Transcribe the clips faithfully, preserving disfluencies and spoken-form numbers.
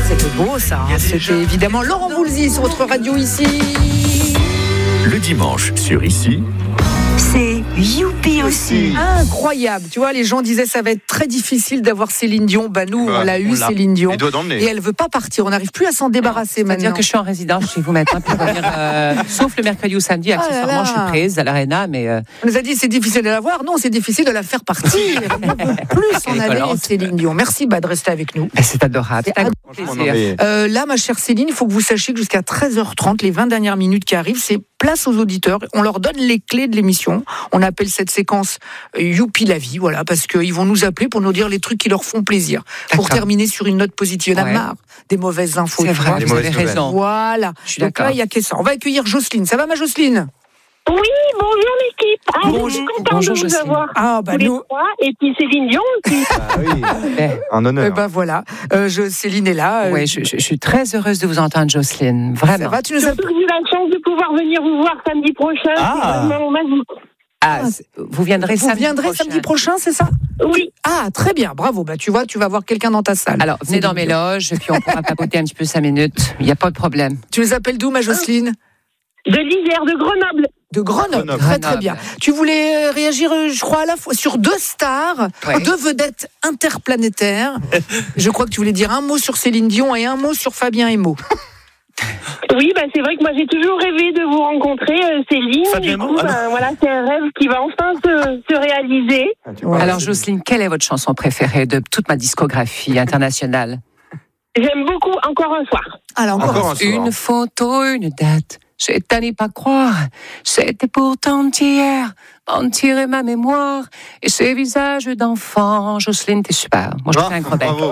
C'était beau ça, hein. C'était évidemment Laurent Voulzy sur votre radio ici. Le dimanche sur Ici, c'est Youpi aussi. Incroyable, tu vois, les gens disaient ça va être très difficile d'avoir Céline Dion. Bah nous, Bah, on l'a eu, on l'a. Céline Dion. Les doigts dans le nez. Et elle veut pas partir, on n'arrive plus à s'en débarrasser maintenant. C'est-à-dire que je suis en résidence chez vous maintenant pour venir, euh, sauf le mercredi ou samedi, accessoirement, là je là. suis prise à l'Arena, mais euh, On nous a dit c'est difficile de la voir, non, c'est difficile de la faire partir. On ne peut plus en Elle est aller, collante. Céline Dion. Merci bah, de rester avec nous. c'est adorable. C'est C'est un adorable. grand Franchement, non, plaisir. mais- Euh, là, ma chère Céline, il faut que vous sachiez que jusqu'à treize heures trente, les vingt dernières minutes qui arrivent, c'est place aux auditeurs. On leur donne les clés de l'émission. On appelle cette séquence euh, Youpi la vie, voilà, parce qu'ils vont nous appeler pour nous dire les trucs qui leur font plaisir. Pour D'accord. terminer sur une note positive. Il y en a Ouais. marre des mauvaises infos. C'est tu vrai, vois. Les vous avez mauvaises nouvelles. raison. Voilà. Je suis Donc d'accord. là, il n'y a que ça. On va accueillir Jocelyne. Ça va, ma Jocelyne? Oui, bonjour l'équipe. Ah, Bonjour- je suis contente bonjour, de vous Jocelyne. avoir Ah, bah tous les nous. trois. Et puis Céline Dion aussi. Ah oui, Eh, un Eh honneur. ben voilà. Euh, je, Céline est là. Euh, ouais, je, je- je suis très heureuse de vous entendre, Jocelyne. ça Vraiment. va, tu nous as... Surtout que j'ai la chance de pouvoir venir vous voir samedi prochain. Ah. C'est vraiment magique. Ah, c'est- vous viendrez Vous samedi viendrez prochain. samedi prochain, c'est ça? Oui. Ah, très bien, bravo. Bah, tu vois, tu vas voir quelqu'un dans ta salle. Alors, venez dans mes loges, puis on pourra papoter un petit peu cinq minutes. Il n'y a pas de problème. Tu les appelles d'où, ma Jocelyne? De l'Isère, de Grenoble. De Grenoble. Grenoble. Très, très Grenoble. bien. Tu voulais euh, réagir, euh, je crois, à la fois sur deux stars, Ouais. deux vedettes interplanétaires. Je crois que tu voulais dire un mot sur Céline Dion et un mot sur Fabien Emo. Oui, bah, c'est vrai que moi j'ai toujours rêvé de vous rencontrer, euh, Céline. Fabien Du Emo, coup, ah non. bah, voilà, c'est un rêve qui va enfin se, se réaliser. Ah, tu Ouais. parles Alors, de- Jocelyne, quelle est votre chanson préférée de toute ma discographie internationale? J'aime beaucoup Encore un soir. Alors, encore, Encore un soir. Une photo, une date. J'ai à n'y pas croire. C'était pourtant hier. Mentir ma mémoire. Et ces visages d'enfants. Jocelyne, t'es super. Moi, je te fais un gros bec. Bravo.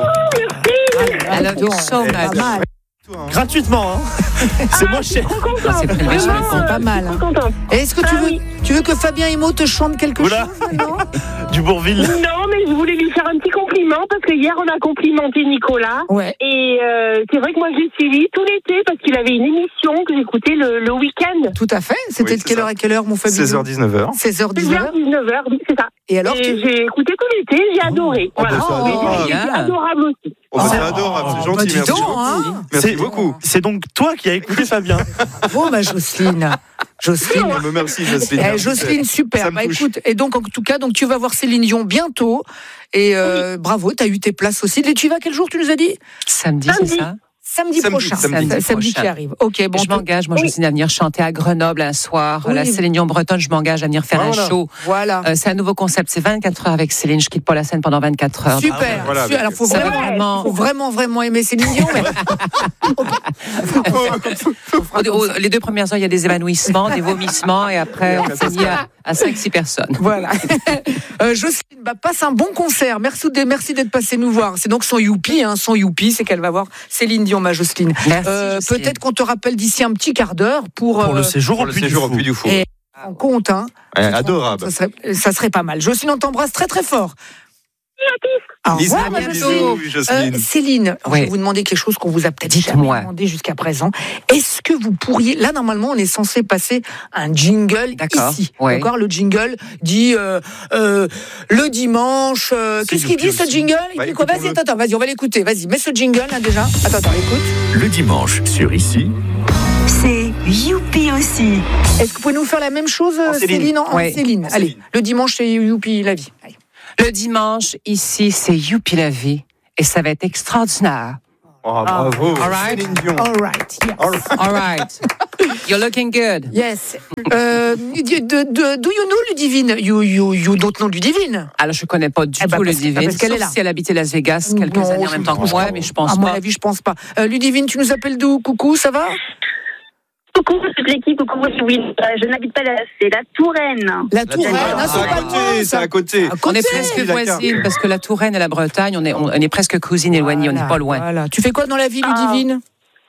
I love you so Eh, pas much. mal. Gratuitement, hein. C'est moins cher. Trop contente. Ah, c'est prélevé sur le Vraiment, compte. euh, Pas mal, Trop hein. contente. Et est-ce que tu Ah veux, oui. tu veux que Fabien Emo te chante quelque Oula. chose maintenant? Du Bourville. Non, mais je voulais lui faire un petit compliment parce que hier on a complimenté Nicolas. Ouais. Et euh, c'est vrai que moi je l'ai suivi tout l'été parce qu'il avait une émission que j'écoutais le, le week-end. Tout à fait. C'était Oui, de c'est quelle ça. heure à quelle heure, mon Fabien? seize heures dix-neuf heures. seize heures seize dix-neuf heures, dix-neuf heures, oui, c'est ça. Et alors, Et tu... j'ai écouté tout l'été, j'ai adoré. Oh, voilà. bah, c'est Oui, adorable. il était Bien. adorable aussi. Oh, bah, Ah. c'est adorable, c'est Bah, gentil, dis merci donc, beaucoup. hein. Merci C'est- beaucoup. C'est donc toi qui as écouté Fabien. Oh, ma Jocelyne. Jocelyne. Oh, bah, merci Jocelyne. Eh, Jocelyne, super. Ça me Bah, touche. écoute, et donc en tout cas, donc tu vas voir Céline Dion bientôt. Et euh, bravo, tu as eu tes places aussi. Et tu y vas quel jour, tu nous as dit? Samedi, c'est Samedi. ça? Samedi, Samedi, prochain. samedi Sa- samedi prochain. qui arrive. Ok, bon. je te- m'engage, moi, Oui. Jocelyne, à venir chanter à Grenoble un soir. Oui. La Céline Dion bretonne, je m'engage à venir faire Voilà. un show. Voilà. Euh, c'est un nouveau concept, c'est vingt-quatre heures avec Céline. Je quitte pas la scène pendant vingt-quatre heures. Super. Ah, voilà, Super. Alors, faut Ça va vraiment, vraiment- faut vraiment, vraiment aimer Céline Dion. Mais... Au- au- les deux premières heures, il y a des évanouissements, des vomissements, et après, on finit à, à cinq six personnes. Voilà. euh, Jocelyne, bah, passe un bon concert. Merci, de- merci d'être passé nous voir. C'est donc son youpi, hein, son youpi, c'est qu'elle va voir Céline Dion, ma Jocelyne. Merci, Euh, Jocelyne. Peut-être qu'on te rappelle d'ici un petit quart d'heure pour, Pour euh, le séjour Pour au le Puy du séjour au Fou. Puy du Fou. Et- en compte. Hein. Ouais, adorable. Ça serait, ça serait pas mal. Jocelyne, on t'embrasse très très fort. Au Bisous, revoir, ma bientôt. Jocelyne. bisous, Jocelyne. Euh, Céline, je vais Oui. vous demander quelque chose qu'on vous a peut-être jamais Dites-moi. demandé jusqu'à présent. Est-ce que vous pourriez, là normalement on est censé passer un jingle D'accord. ici, Oui. d'accord? Le jingle dit euh, euh, le dimanche. euh, C'est Qu'est-ce qu'il dit youpi ce aussi. jingle Il Bah, dit quoi? Vas-y, écoutons-le. attends, attends, vas-y, on va l'écouter. Vas-y, mets ce jingle là déjà. Attends, attends, écoute. le dimanche sur Ici, C'est Youpi aussi. Est-ce que vous pouvez nous faire la même chose, En Céline. Céline, en, en Oui. Céline En Allez, Céline. le dimanche c'est Youpi la vie. Allez. Le dimanche, ici, c'est Youpi la vie. Et ça va être extraordinaire. Oh, bravo. All right. Céline Dion. All right. Yes. All right. All right. You're looking good. Yes. Euh, de, de, de- do you know Ludivine? You, you, you don't know Ludivine? Alors, je connais pas du Eh ben, tout le parce- divin. parce qu'elle est là. Sauf si elle habitait Las Vegas quelques Non, années en je même temps pense que moi, pas. mais je pense À mon pas. avis, je pense pas. Euh, Ludivine, tu nous appelles d'où? Coucou, ça va? Coucou toute l'équipe, coucou oui, euh, je n'habite pas là, c'est la Touraine. La Touraine, Ah, ah, c'est à pas côté, loin, c'est ça. à côté. À On côté. est presque la voisines, carte. parce que la Touraine et la Bretagne, on est, on est presque cousines éloignées, on n'est Voilà, pas loin. Voilà. Tu fais quoi dans la vie, Ah. Ludivine? Je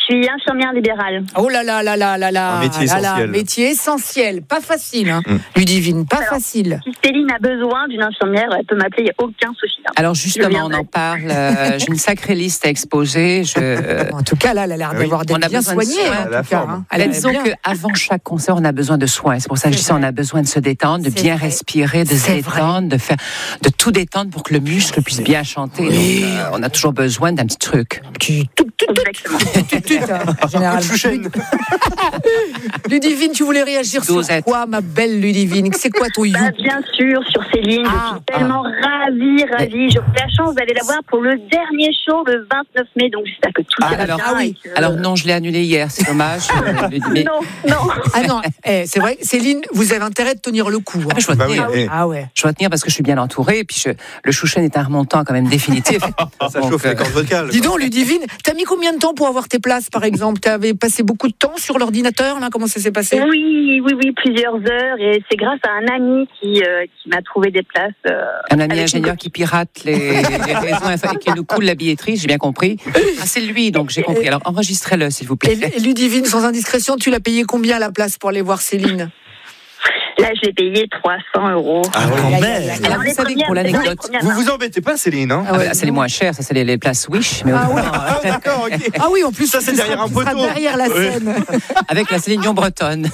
suis infirmière libérale. Oh là là là là là là. Un métier là là, essentiel. métier essentiel. Pas facile, hein. Mm. Ludivine, pas Alors, facile. Si Céline a besoin d'une infirmière, elle peut m'appeler, il n'y a aucun souci. hein. Alors Je justement, on viendrai. en parle. euh, J'ai une sacrée liste à exposer. Je... En tout cas, là, elle a l'air Ah oui. d'avoir d'être On a bien besoin de soignée. soins. En À la tout cas, forme. hein. Elle Elle est disons bien. qu'avant chaque concert, on a besoin de soins. C'est pour ça que je dis ça, on a besoin de se détendre, de C'est bien vrai. respirer, de se C'est détendre, de faire, de tout détendre pour que le muscle puisse bien chanter. Donc, euh, on a toujours besoin d'un petit truc. Qui- tout, tout, tout, Exactement. tout, tout, hein, généralement. Chouchen. Ludivine, tu voulais réagir sur Dosette. quoi, ma belle Ludivine? C'est quoi ton you? Bah, bien sûr, sur Céline, Ah, je suis tellement ravie, ravie. J'ai eu la chance d'aller la voir pour le dernier show le vingt-neuf mai, donc j'espère que tout Ah, ira alors- bien. ah oui. et que- Alors non, je l'ai annulé hier, c'est dommage. euh, mais- Non, non. Ah non, eh, c'est vrai, Céline, vous avez intérêt de tenir le coup. Ah, hein. mais je dois Bah oui, tenir. eh, Ah ouais. Je dois tenir parce que je suis bien entourée. Et puis je- le Chouchen est un remontant quand même définitif. ça Donc, chauffe euh, les cordes vocales. Dis donc, Ludivine, t'as mis combien de temps pour avoir tes places, par exemple? T'avais passé beaucoup de temps sur l'ordinateur, là? Comment ça s'est passé? Oui, oui, oui, plusieurs heures. Et c'est grâce à un ami qui, euh, qui m'a trouvé des places. euh, Un ami avec ingénieur une qui pirate les, les réseaux infa- et qui nous coule la billetterie, j'ai bien compris. Ah, c'est lui, donc j'ai compris. Alors enregistrez-le, s'il vous Et, plaît. et Ludivine, sans indiscrétion, tu l'as payé combien la place pour aller voir Céline? Là, je l'ai payé trois cents euros. Ah ouais. Quand Aïe, aïe, même. aïe, aïe. Alors, vous les savez que premières- pour l'anecdote, les premières Vous marches. vous embêtez pas, Céline, hein? Ah ouais, Ah, c'est les moins chers, ça c'est les, les places Wish, mais Ah ouais. autrement, Ah, d'accord, ok. Ah oui, en plus, Ça, c'est tu derrière seras- un tu seras poteau. derrière la Ouais. scène. avec la Céline Dion bretonne.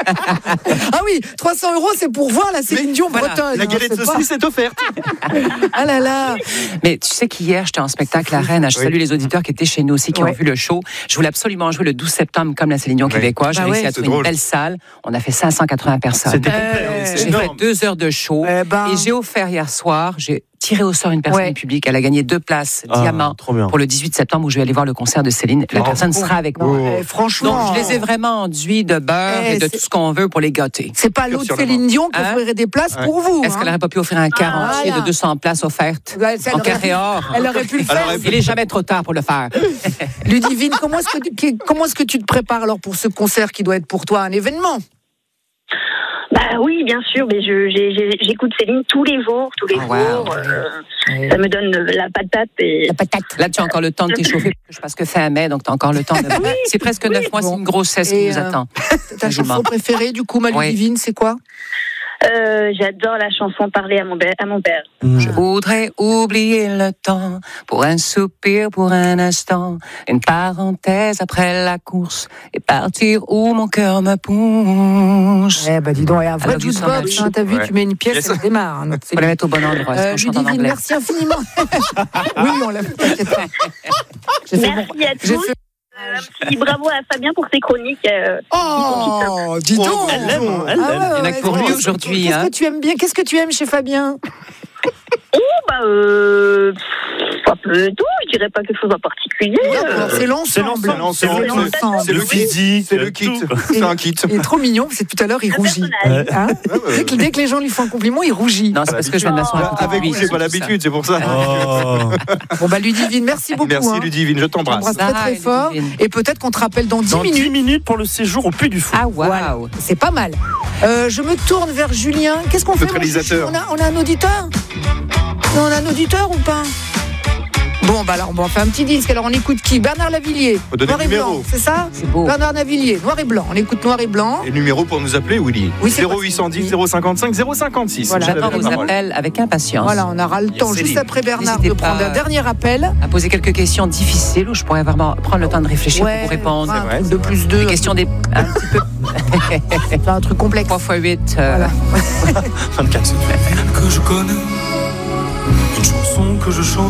Ah oui, trois cents euros, c'est pour voir la Céline Mais Dion voilà, bretonne. La hein, galette c'est pas- saucisse est offerte. Ah là là. Mais tu sais qu'hier, j'étais en spectacle à Rennes. Je Oui. salue les auditeurs qui étaient chez nous aussi, qui Ouais. ont vu le show. Je voulais absolument jouer le douze septembre comme la Céline Dion Oui. québécoise. J'ai Bah réussi ouais. à C'est trouver une drôle. belle salle. On a fait cinq cent quatre-vingts personnes. C'était Euh, complet. c'est J'ai énorme. fait deux heures de show. Eh ben. Et j'ai offert hier soir, j'ai tiré au sort une personne Ouais. du public. Elle a gagné deux places Ah, diamant trop bien. pour le dix-huit septembre où je vais aller voir le concert de Céline. La Bravo. personne sera avec moi. Non, eh, franchement. Donc, je les ai vraiment enduits de beurre Eh, et de c'est- tout ce qu'on veut pour les gâter. C'est pas Sur l'autre sur la Céline Dion qui Hein? offrirait des places Ouais. pour vous. Est-ce hein. qu'elle n'aurait pas pu offrir un quarantier voilà. de deux cents places offertes Ouais, ça, en elle aurait carré pu- or? Elle aurait pu le Elle faire. aurait pu- Il est jamais trop tard pour le faire. Ludivine, comment est-ce que, tu- comment est-ce que tu te prépares alors pour ce concert qui doit être pour toi un événement? Bah oui, bien sûr, mais je, j'ai- j'ai- j'écoute Céline tous les jours, tous les Oh, wow. jours. euh, ça me donne la patate et La patate. Là, tu as encore le temps de t'échauffer parce que fin mai, donc tu as encore le temps de. C'est presque neuf mois, c'est une grossesse Et, qui nous euh, attend. Ta chanson préférée, du coup, ma Oui. Ludivine, c'est quoi? euh, j'adore la chanson Parler à mon, père- à mon père. Je voudrais oublier le temps pour un soupir, pour un instant, une parenthèse après la course et partir où mon cœur me pousse. Eh ben dis donc, et un vrai love you so jukebox, much. hein, t'as vu, Ouais. tu mets une pièce, Yes. elle démarre. hein, notre Faut la Céline. mettre au bon endroit, Euh, sinon je chante en Ludivine, anglais. merci infiniment. Oui, on l'a fait, t'inquiète pas. J'ai fait Merci mon- à j'ai tous. fait- Euh, un petit bravo à Fabien pour ses chroniques. euh, Oh, dis donc. Elle l'aime, hein, elle Ah l'aime. ouais, Il y en a ouais, que pour ouais. lui Qu'est-ce- aujourd'hui, Qu'est-ce hein. que tu aimes bien? Qu'est-ce que tu aimes chez Fabien? Oh, bah, euh, pff, un peu tout, je dirais pas quelque chose en particulier. D'accord, euh, c'est l'ensemble. C'est l'ensemble, C'est c'est l'ensemble. C'est le Le physique, C'est le kit. tout. C'est un kit. Il est trop mignon, c'est tout à l'heure, il le rougit. personnage. Hein Ouais, ouais, dès, que, dès que les gens lui font un compliment, il rougit. Non, c'est parce que je viens de m'asseoir à côté de Avec lui, vous, j'ai c'est pas tout ça. l'habitude, c'est pour ça. Oh. Bon, bah, Ludivine, merci beaucoup. Merci hein. Ludivine, je Je t'embrasse t'embrasse. très très Bye, fort. Ludivine. Et peut-être qu'on te rappelle dans dix Dans dix minutes. minutes pour le séjour au Puy du Fou. Ah, waouh! C'est pas mal. Euh, je me tourne vers Julien. Qu'est-ce qu'on fait, mon réalisateur. chouchou on a, on a un auditeur Non, on a un auditeur ou pas? Bon, bah alors, bon, on fait un petit disque. Alors, on écoute qui? Bernard Lavillier. Faut donner Noir le et numéro. blanc, c'est ça? C'est beau. Bernard Lavillier, noir et blanc. On écoute noir et blanc. Et le numéro pour nous appeler, Willy Oui, c'est zéro huit cent dix, zéro cinquante-cinq, zéro cinquante-six. Voilà. Vous avez J'attends la vos parole. appels avec impatience. Voilà, on aura le temps, Céline. juste après Bernard, N'hésitez de prendre pas. un dernier appel. À poser quelques questions difficiles où je pourrais vraiment prendre le temps de réfléchir pour vous répondre. enfin, vrai, un truc c'est de vrai. plus deux. Des questions des, un petit peu C'est un truc complexe. trois fois huit. euh, Voilà. vingt-quatre. que je connais, une chanson que je chante.